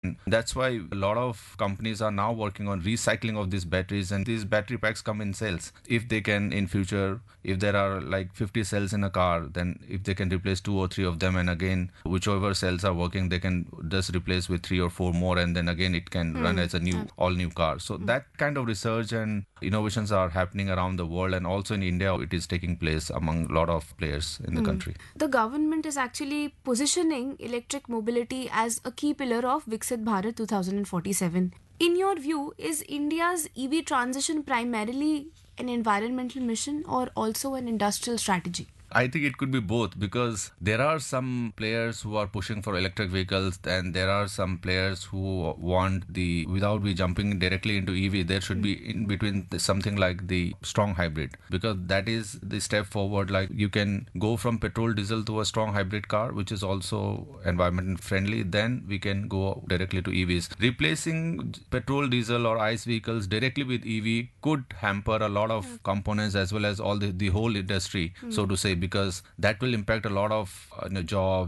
That's why a lot of companies are now working on recycling of these batteries, and these battery packs come in cells. If they can in future, if there are like 50 cells in a car, then if they can replace two or three of them, and again whichever cells are working, they can just replace with three or four more, and then again it can run as a new all new car. So that kind of research and innovations are happening around the world, and also in India it is taking place among a lot of players in the country. The government is actually positioning electric mobility as a key pillar of Viksit Bharat 2047. In your view, is India's EV transition primarily an environmental mission or also an industrial strategy? I think it could be both, because there are some players who are pushing for electric vehicles, and there are some players who want the, without we jumping directly into EV, there should be in between something like the strong hybrid, because that is the step forward. Like you can go from petrol diesel to a strong hybrid car, which is also environment friendly. Then we can go directly to EVs. Replacing petrol, diesel or ICE vehicles directly with EV could hamper a lot of components as well as all the whole industry, so to say, because that will impact a lot of jobs